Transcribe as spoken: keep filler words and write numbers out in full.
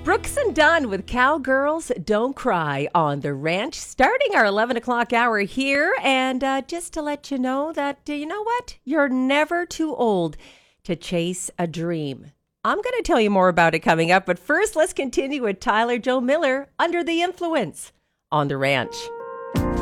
Brooks and Dunn with Cowgirls Don't Cry on the Ranch, starting our eleven o'clock hour here. And uh, just to let you know that, uh, you know what? You're never too old to chase a dream. I'm going to tell you more about it coming up. But first, let's continue with Tyler Joe Miller, Under the Influence on the Ranch.